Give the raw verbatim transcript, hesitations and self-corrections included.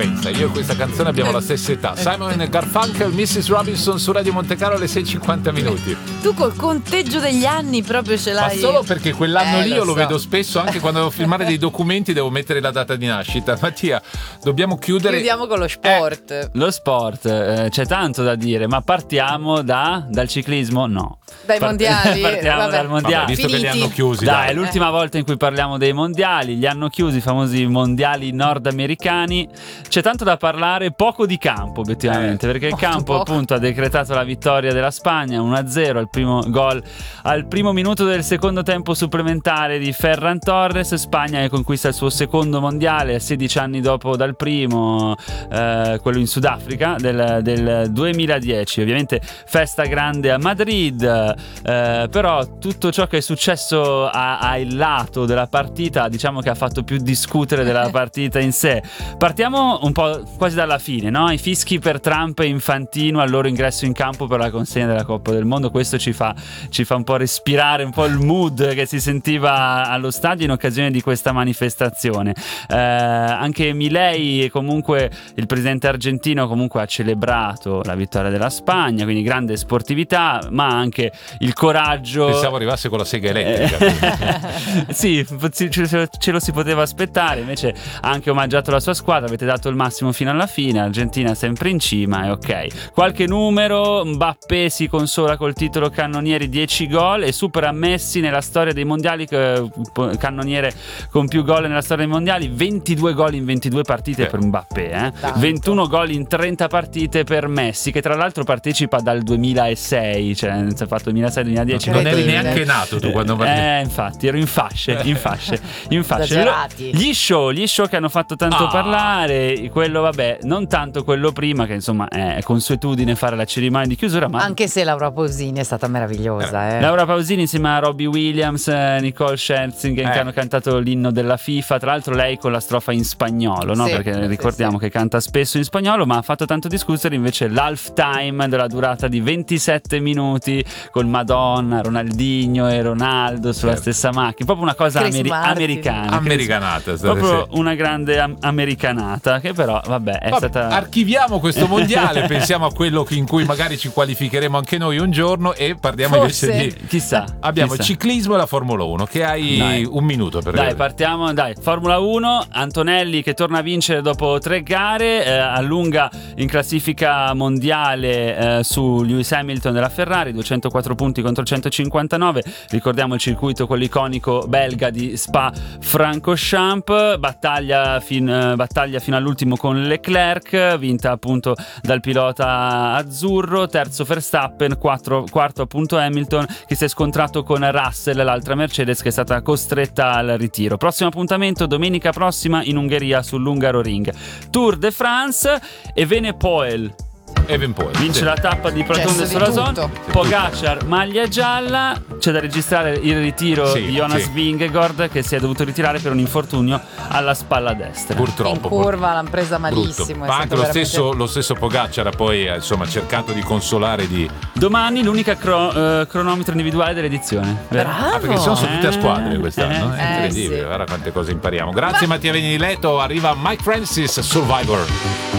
Pensa, io e questa canzone abbiamo la stessa età. Simon e Garfunkel, missus Robinson su Radio Montecarlo alle sei e cinquanta minuti. Tu col conteggio degli anni proprio ce l'hai. Ma solo perché quell'anno eh, lì lo io lo so. vedo spesso, anche quando devo firmare dei documenti devo mettere la data di nascita. Mattia, dobbiamo chiudere. Chiudiamo con lo sport. Eh, lo sport, eh, c'è tanto da dire, ma partiamo da, dal ciclismo? No. Dai Part- mondiali. Partiamo Vabbè. dal mondiale. Vabbè, visto Finiti. che li hanno chiusi. Dai, Dai, è l'ultima volta in cui parliamo dei mondiali, li hanno chiusi, i famosi mondiali nordamericani. C'è tanto da parlare, poco di campo obiettivamente, Eh, perché il molto campo poco. appunto ha decretato la vittoria della Spagna uno a zero al primo gol al primo minuto del secondo tempo supplementare di Ferran Torres. Spagna che conquista il suo secondo mondiale sedici anni dopo dal primo, eh, quello in Sudafrica del, del duemiladieci. Ovviamente festa grande a Madrid, eh, però tutto ciò che è successo a, a il lato della partita diciamo che ha fatto più discutere della partita in sé. Partiamo un po' quasi dalla fine, no? I fischi per Trump e Infantino al loro ingresso in campo per la consegna della Coppa del Mondo. Questo ci fa, ci fa un po' respirare un po' il mood che si sentiva allo stadio in occasione di questa manifestazione. Eh, anche Milei, comunque il presidente argentino, comunque ha celebrato la vittoria della Spagna, quindi grande sportività, ma anche il coraggio. Pensavo arrivasse con la sega elettrica. Sì, ce, ce lo si poteva aspettare, invece ha anche omaggiato la sua squadra, avete dato il massimo fino alla fine, Argentina sempre in cima e ok. Qualche numero, Mbappé si consola col titolo cannonieri, dieci gol e supera Messi nella storia dei mondiali, cannoniere con più gol nella storia dei mondiali, ventidue gol in ventidue partite eh. per Mbappé, eh? ventuno gol in trenta partite per Messi, che tra l'altro partecipa dal duemilasei, cioè ha fatto duemilasei duemiladieci. Non eri neanche nato tu quando partì. Eh, infatti, ero in fasce, in fasce, in fasce. Esagerati. Gli show, gli show che hanno fatto tanto Ah. parlare, quello vabbè, non tanto quello prima, che insomma è consuetudine fare la cerimonia di chiusura, ma Anche se Laura Pausini è stata meravigliosa. Eh. Laura Pausini insieme a Robbie Williams, eh, Nicole Scherzinger, Eh. che hanno cantato l'inno della FIFA, tra l'altro lei con la strofa in spagnolo, no? Sì, Perché sì, ricordiamo sì. che canta spesso in spagnolo, ma ha fatto tanto discutere invece l'half time della durata di ventisette minuti con Madonna, Ronaldinho e Ronaldo sulla Certo. stessa macchina, proprio una cosa Chris ameri- Martin. americana. Americanata. Proprio sì. una grande am- americanata che però vabbè è Vabbè, stata archiviamo questo mondiale, pensiamo a quello in cui magari ci qualificheremo anche noi un giorno e parliamo Forse. invece di chissà abbiamo chissà. il ciclismo e la Formula uno, che hai Dai. un minuto per Dai, partiamo, dai, Formula uno, Antonelli che torna a vincere dopo tre gare, eh, allunga in classifica mondiale eh, su Lewis Hamilton della Ferrari, duecentoquattro punti contro centocinquantanove, ricordiamo il circuito quello iconico belga di Spa-Francorchamps, battaglia, fin, eh, battaglia fino all'ultimo con Leclerc, vinta appunto dal pilota azzurro, terzo Verstappen, quattro, quarto appunto Hamilton che si è scontrato con Russell, l'altra Mercedes che è stata costretta al ritiro. Prossimo appuntamento domenica prossima in Ungheria sull'Hungaroring. Tour de France e Venepoel Evenpoi. vince Sì. la tappa di Platon de Cesso di Sorazon, tutto. Pogacar maglia gialla, c'è da registrare il ritiro Sì, di Jonas sì. Vingegaard che si è dovuto ritirare per un infortunio alla spalla destra. Purtroppo. In curva l'hanno presa brutto. malissimo. è Ma stato anche lo veramente- stesso, lo stesso Pogacar ha poi eh, insomma cercato di consolare di Domani l'unica cro- eh, cronometro individuale dell'edizione. vero? Bravo. ah, perché sono su tutte a squadre Eh, quest'anno, eh, è incredibile, sì. guarda quante cose impariamo. Grazie Mattia Veniletto, arriva Mike Francis, Survivor.